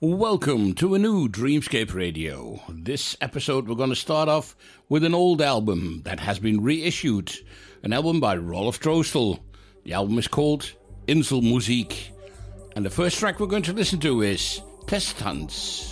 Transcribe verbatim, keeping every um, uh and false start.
Welcome to a new Dreamscape Radio. This episode we're going to start off with an old album that has been reissued. An album by Rolf Droostel. The album is called Inselmusik. And the first track we're going to listen to is Testtanz.